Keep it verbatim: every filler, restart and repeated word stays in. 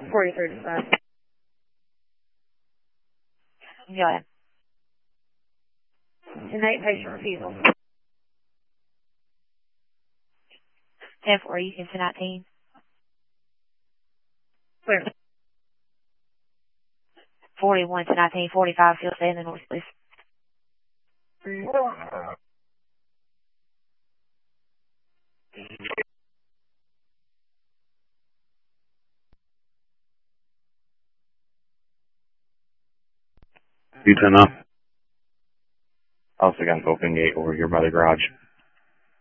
forty-third dispatch. Go ahead. Tonight patient refusal. ten four, you can to nineteen. Clear. forty-one to nineteen forty-five, field stay in the north, please. two ten up. Also got an open gate over here by the garage.